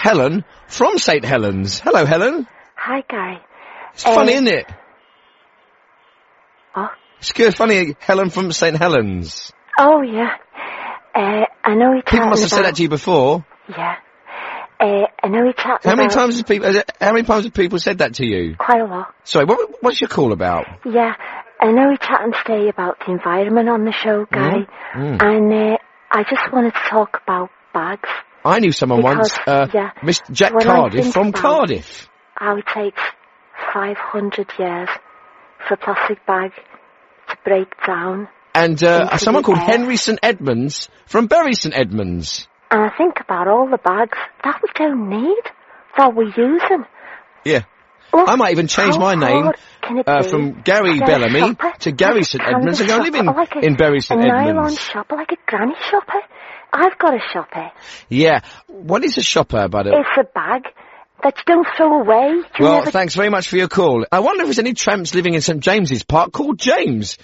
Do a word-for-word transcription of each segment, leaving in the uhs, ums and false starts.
Helen from Saint Helens. Hello, Helen. Hi, Gary. It's uh, funny, isn't it? What? It's good, funny, Helen from Saint Helens. Oh, yeah. Uh, I know you're chatting People must have about... said that to you before. Yeah. Uh, I know you're chatting How many about... times has people, how many times have people said that to you? Quite a lot. Sorry, what, what's your call about? Yeah. I know you're chatting today about the environment on the show, Gary. Mm. Mm. And, uh, I just wanted to talk about bags. I knew someone because, once, uh, yeah, Mister Jack when Cardiff from Cardiff. How it takes five hundred years for a plastic bag to break down. And, uh, someone called air. Henry Saint Edmunds from Bury Saint Edmunds. And I think about all the bags that we don't need, that we're using. Yeah. Look, I might even change my name uh, from Gary Bellamy to Gary like Saint Edmunds and go live in, like a, in Bury Saint a Edmunds. A nylon shopper, like a granny shopper. I've got a shopper. Yeah. What is a shopper, buddy? It's a bag that you don't throw away. You well, never... thanks very much for your call. I wonder if there's any tramps living in St James's Park called James.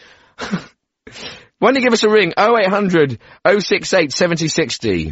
Why don't you give us a ring? oh eight hundred, oh six eight, seven oh six oh.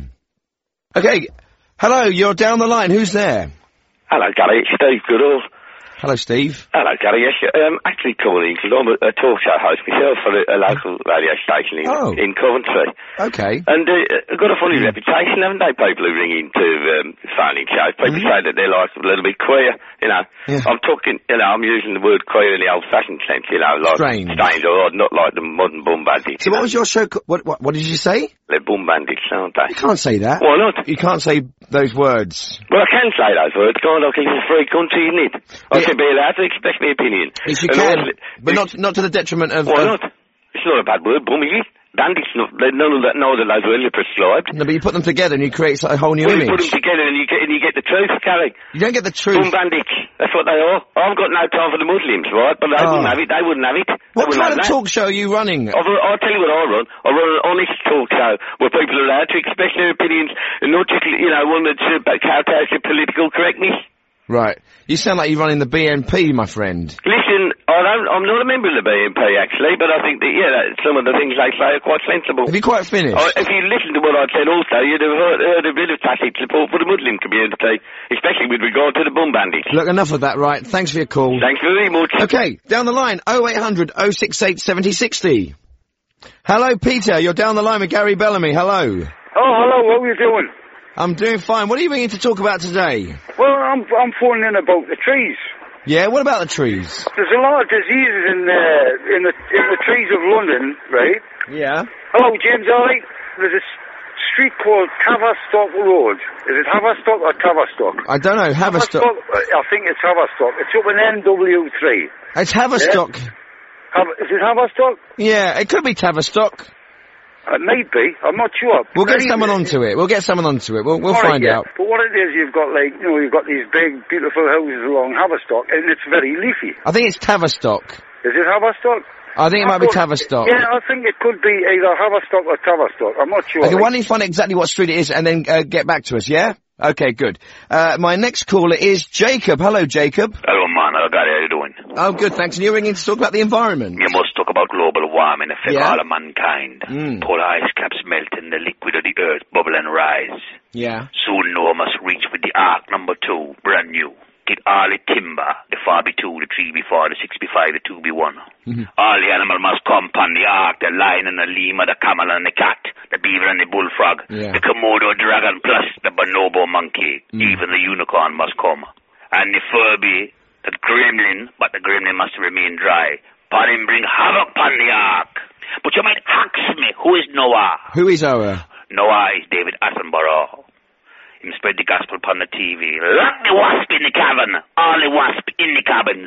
Okay. Hello, you're down the line. Who's there? Hello, Gary. It's Steve Goodall. Hello, Steve. Hello, Gary. Yes, um, actually calling because I'm a, a talk show host myself for a, a local radio station in, oh. in Coventry. Okay. And uh, I've got a funny mm. reputation, haven't they, people who ring into um, phoning shows? People mm. say that they're like a little bit queer, you know. Yeah. I'm talking, you know, I'm using the word queer in the old-fashioned sense, you know, like strange, strange or odd, not like the modern bum bandits. So what know? was your show, co- what, what, what did you say? They're bum bandits, aren't they? You can't say that. Why not? You can't say those words. Well, I can say those words, can't I? It's a free country, isn't it? I yeah. can be allowed to express my opinion. Yes, you and can, also, but not not to the detriment of... Why uh, not? It's not a bad word, bum, is it? Bandits, not, none of that, none of those words are prescribed. No, but you put them together and you create a whole new well, image. You put them together and you get, and you get the truth, Gary. You don't get the truth. Bum bandits. That's what they are. I've got no time for the Muslims, right? But they oh. wouldn't have it. They wouldn't have it. What kind of that. talk show are you running? I'll, I'll tell you what I run. I run an honest talk show where people are allowed to express their opinions and not just, you know, one that's uh, kowtows to political correctness. Right. You sound like you're running the B N P, my friend. Listen, I don't, I'm not a member of the B N P, actually, but I think that, yeah, that, some of the things they say are quite sensible. Have you quite finished? I, if you listen to what I said also, you'd have heard, heard a bit of tacit support for the Muslim community, especially with regard to the bum bandits. Look, enough of that, right? Thanks for your call. Thanks very much. Okay, down the line, oh eight hundred, oh six eight, seven oh six oh. Hello, Peter, you're down the line with Gary Bellamy. Hello. Oh, hello, what are you doing? I'm doing fine. What are you ringing to talk about today? Well, I'm I'm phoning in about the trees. Yeah, what about the trees? There's a lot of diseases in the in the in the trees of London, right? Yeah. Hello, James. All right. There's a s- street called Tavistock Road. Is it Tavistock or Tavistock? I don't know. Haverstock. I think it's Tavistock. It's up in N W three. It's Haverstock. Yeah? Hav- is it Haverstock? Yeah, it could be Tavistock. It may be. I'm not sure. We'll get Very someone easy. onto it. We'll get someone onto it. We'll, we'll right, find yeah. out. But what it is, you've got like, you know, you've got these big, beautiful houses along Haverstock, and it's very leafy. I think it's Tavistock. Is it Haverstock? I think it might be Tavistock. Yeah, I think it could be either Haverstock or Tavistock. I'm not sure. Okay, why don't you find exactly what street it is and then uh, get back to us, yeah? Okay, good. Uh, my next caller is Jacob. Hello, Jacob. Hello, man. Hello, Gary. How you doing? Oh, good, thanks. And you're ringing to talk about the environment. You must talk about global warming affect yeah. all of mankind. Mm. Polar ice caps melt and the liquid of the earth bubble and rise. Yeah. Soon Noah must reach with the ark number two, brand new. Get all the timber, the four by two, the three by four, the six by five, the two by one. Mm-hmm. All the animal must come upon the ark, the lion and the lemur, the camel and the cat, the beaver and the bullfrog, yeah. the Komodo dragon plus the bonobo monkey. Mm. Even the unicorn must come. And the Furby, the gremlin, but the gremlin must remain dry. But him bring havoc upon the ark. But you might ask me, who is Noah? Who is Noah? Noah is David Attenborough. Him spread the gospel upon the T V. Lock the wasp in the cabin. All the wasp in the cabin.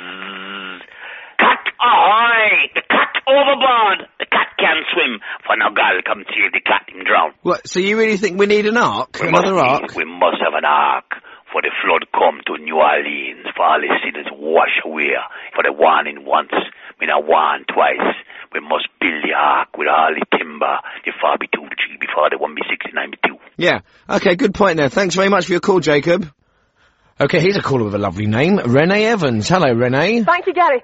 Zzz. Cat ahoy! The cat overboard. The cat can't swim. For now God come save the cat him drown. What, so you really think we need an ark? We Another must, ark? We must have an ark. For the flood come to New Orleans. For all the sinners wash away. For the warning once. We now warn twice. We must build the ark with all the timber, the four by two, the three by four, the one by six, the nine by two. Yeah. Okay, good point there. Thanks very much for your call, Jacob. Okay, here's a caller with a lovely name, Renee Evans. Hello, Renee. Thank you, Gary.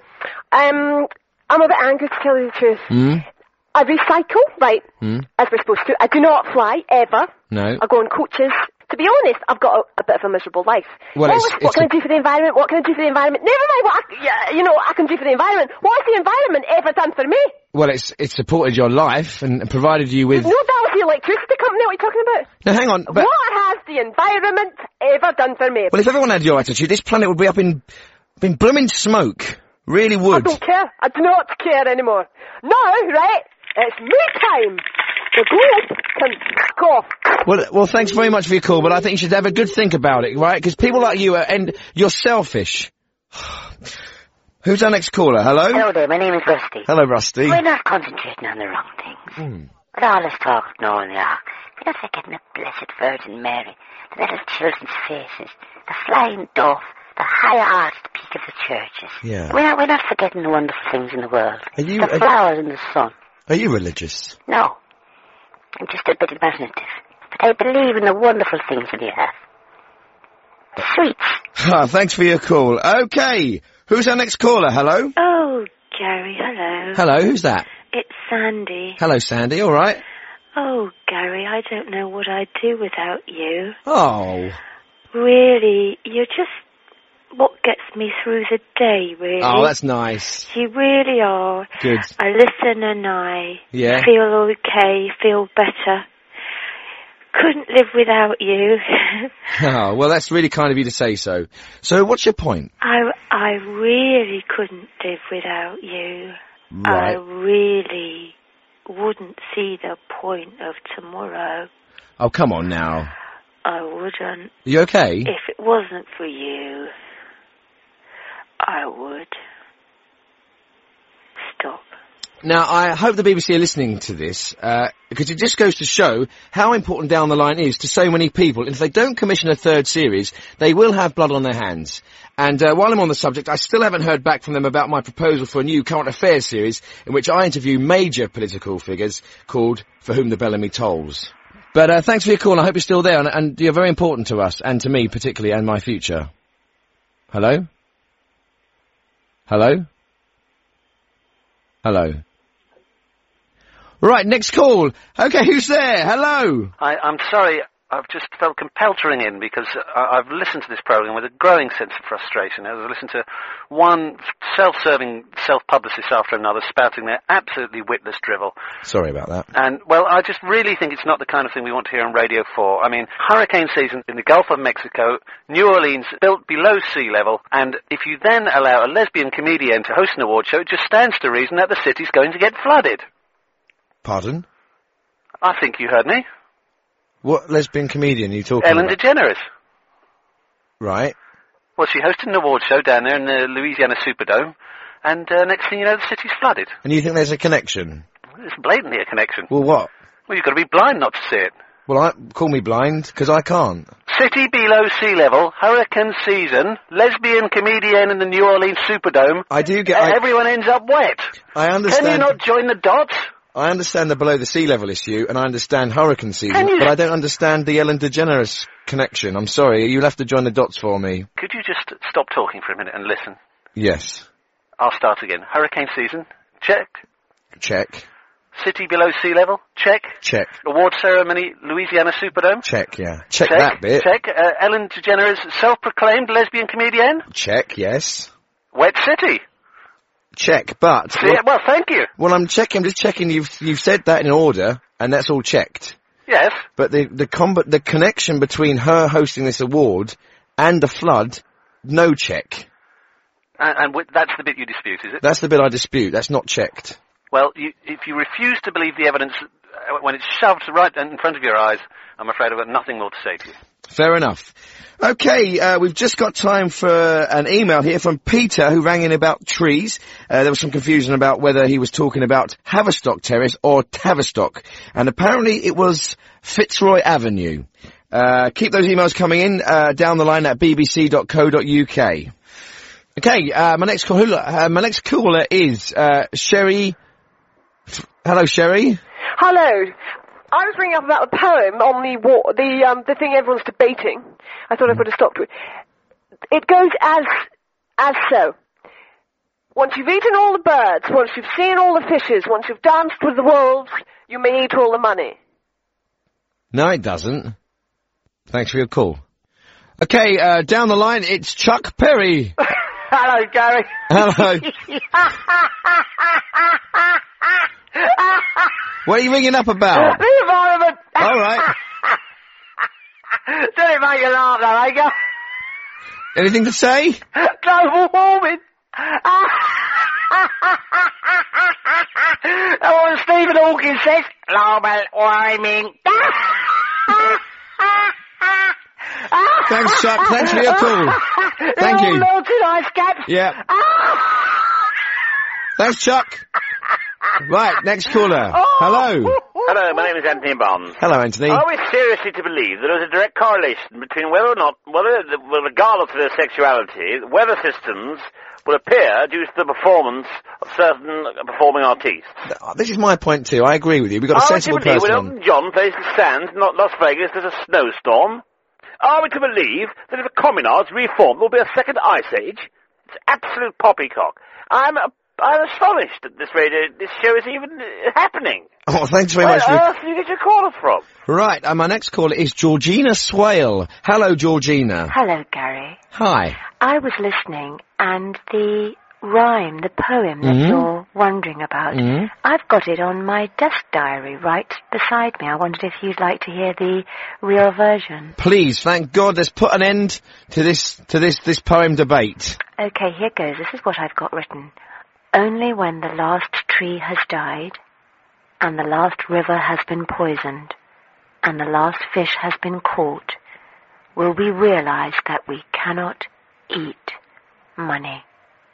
Um, I'm a bit angry to tell you the truth. Mm? I recycle, right, mm? as we're supposed to. I do not fly, ever. No. I go on coaches, To be honest, I've got a, a bit of a miserable life. Well, what, it's, was, it's what can a... I do for the environment? What can I do for the environment? Never mind what I, yeah, you know, I can do for the environment. What has the environment ever done for me? Well, it's it's supported your life and provided you with... No, that was the electricity company. What are you talking about? No, hang on. But... What has the environment ever done for me? Well, if everyone had your attitude, this planet would be up in, in blooming smoke. Really would. I don't care. I do not care anymore. Now, right, it's me time. The globe can scoff. Well, well, thanks very much for your call, but I think you should have a good think about it, right? Because people like you are, and you're selfish. Who's our next caller? Hello? Hello there, my name is Rusty. Hello, Rusty. We're not concentrating on the wrong things. Hmm. With all this talk of knowing the ark, we're not forgetting the Blessed Virgin Mary, the little children's faces, the flying dove, the high-arched peak of the churches. Yeah. We're not, we're not forgetting the wonderful things in the world. Are you... The Are, flowers in the sun. are you religious? No. I'm just a bit imaginative. But I believe in the wonderful things in the earth. The sweets. Ah, thanks for your call. Okay. Who's our next caller? Hello? Oh, Gary, hello. Hello, who's that? It's Sandy. Hello, Sandy, all right? Oh, Gary, I don't know what I'd do without you. Oh. Really, you're just what gets me through the day, really. Oh, that's nice. You really are. Good. I listen and I Yeah. feel okay, feel better. Couldn't live without you. Oh, well, that's really kind of you to say so. So, what's your point? I, I really couldn't live without you. I Right. really wouldn't see the point of tomorrow. Oh, come on now. I wouldn't. You okay? If it wasn't for you, I would. Stop. Now, I hope the B B C are listening to this, uh, because it just goes to show how important Down the Line is to so many people. And if they don't commission a third series, they will have blood on their hands. And uh, while I'm on the subject, I still haven't heard back from them about my proposal for a new current affairs series in which I interview major political figures called For Whom the Bellamy Tolls. But uh, thanks for your call, and I hope you're still there, and, and you're very important to us, and to me particularly, and my future. Hello? Hello? Hello? Right, next call. Okay, who's there? Hello? I, I'm sorry, I've just felt compelled to ring in because I, I've listened to this program with a growing sense of frustration. I've listened to one self-serving self-publicist after another spouting their absolutely witless drivel. Sorry about that. And, well, I just really think it's not the kind of thing we want to hear on Radio four. I mean, hurricane season in the Gulf of Mexico, New Orleans built below sea level, and if you then allow a lesbian comedian to host an award show, it just stands to reason that the city's going to get flooded. Pardon? I think you heard me. What lesbian comedian are you talking Ellen about? DeGeneres. Right. Well, she hosted an award show down there in the Louisiana Superdome, and uh, next thing you know, the city's flooded. And you think there's a connection? It's blatantly a connection. Well, what? Well, you've got to be blind not to see it. Well, I, call me blind, because I can't. City below sea level, hurricane season, lesbian comedian in the New Orleans Superdome. I do get... Uh, I, everyone ends up wet. I understand... Can you not join the dots? I understand the below the sea level issue, and I understand hurricane season, Can you- but I don't understand the Ellen DeGeneres connection. I'm sorry, you'll have to join the dots for me. Could you just stop talking for a minute and listen? Yes. I'll start again. Hurricane season, check. Check. City below sea level, check. Check. Award ceremony, Louisiana Superdome. Check, yeah. Check, Check, that bit. Check. Uh, Ellen DeGeneres, self-proclaimed lesbian comedian. Check, yes. Wet City. Check, but... See, well, thank you. Well, I'm checking, I'm just checking you've, you've said that in order, and that's all checked. Yes. But the, the comb- the connection between her hosting this award and the flood, no check. And, and w- that's the bit you dispute, is it? That's the bit I dispute. That's not checked. Well, you, if you refuse to believe the evidence uh, when it's shoved right in front of your eyes, I'm afraid I've got nothing more to say to you. Fair enough. Okay, uh, we've just got time for an email here from Peter, who rang in about trees. Uh, there was some confusion about whether he was talking about Haverstock Terrace or Tavistock, and apparently it was Fitzroy Avenue. Uh, keep those emails coming in uh, down the line at b b c dot co dot u k. Okay, uh, my next caller, uh, my next caller is uh, Sherry. F- Hello, Sherry. Hello. I was ringing up about the poem on the war, the um, the thing everyone's debating. I thought I would have stopped with. It goes as as so. Once you've eaten all the birds, once you've seen all the fishes, once you've danced with the wolves, you may eat all the money. No, it doesn't. Thanks for your call. Okay, uh, down the line, it's Chuck Perry. Hello, Gary. Hello. What are you ringing up about? The environment. All right. Did it make you laugh, though, eh, Gary? Anything to say? Global warming. That's what Stephen Hawking says. Global warming. Thanks, Chuck. Thanks for your call. Thank They're you. all melted ice caps. Yeah. Thanks, Chuck. Right, next caller. Hello. Hello, my name is Anthony Barnes. Hello, Anthony. Are we seriously to believe there is a direct correlation between whether or not, whether, well, regardless of their sexuality, weather systems will appear due to the performance of certain performing artists? This is my point too. I agree with you. We've got a Are we sensible to believe person when on. Elton John plays the Sands, not Las Vegas, there's a snowstorm? Are we to believe that if the communards reform, there will be a second ice age? It's absolute poppycock. I'm uh, I'm astonished that this radio, this show is even uh, happening. Oh, thanks very Where much. on For... earth do you get your caller from? Right, uh, my next caller is Georgina Swale. Hello, Georgina. Hello, Gary. Hi. I was listening, and the rhyme, the poem that Mhm. you're wondering about, Mhm. I've got it on my desk diary right beside me. I wondered if you'd like to hear the real version. Please, thank God, let's put an end to this to this this poem debate. Okay, here goes. This is what I've got written. Only when the last tree has died, and the last river has been poisoned, and the last fish has been caught, will we realize that we cannot eat money.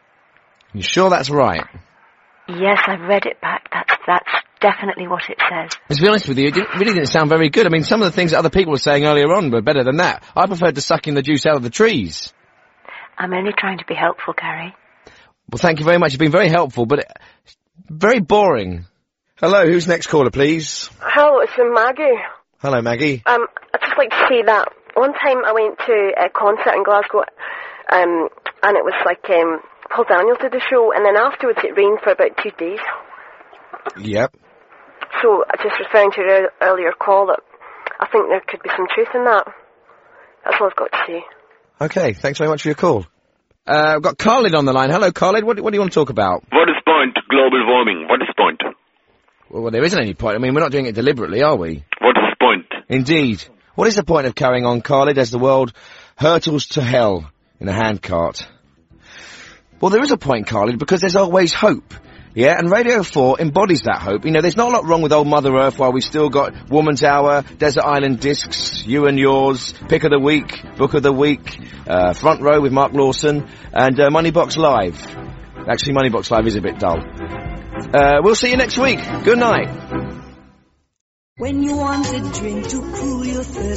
You sure that's right? Yes, I've read it back. That's that's definitely what it says. To be honest with you, it didn't, really didn't sound very good. I mean, some of the things that other people were saying earlier on were better than that. I preferred to sucking the juice out of the trees. I'm only trying to be helpful, Gary. Well, thank you very much. You've been very helpful, but it, very boring. Hello, who's next caller, please? Hello, it's Maggie. Hello, Maggie. Um, I'd just like to say that one time I went to a concert in Glasgow, um, and it was like um, Paul Daniels did the show, and then afterwards it rained for about two days. Yep. So, just referring to your earlier call, that I think there could be some truth in that. That's all I've got to say. Okay, thanks very much for your call. Uh, I've got Khalid on the line. Hello, Khalid. What, what do you want to talk about? What is point global warming? What is point? Well, well, there isn't any point. I mean, we're not doing it deliberately, are we? What is point? Indeed. What is the point of carrying on, Khalid, as the world hurtles to hell in a handcart? Well, there is a point, Khalid, because there's always hope. Yeah, and Radio four embodies that hope. You know, there's not a lot wrong with old Mother Earth while we've still got Woman's Hour, Desert Island Discs, You and Yours, Pick of the Week, Book of the Week, uh, Front Row with Mark Lawson, and uh, Moneybox Live. Actually, Moneybox Live is a bit dull. Uh, we'll see you next week. Good night. When you want a drink to cool your thirst,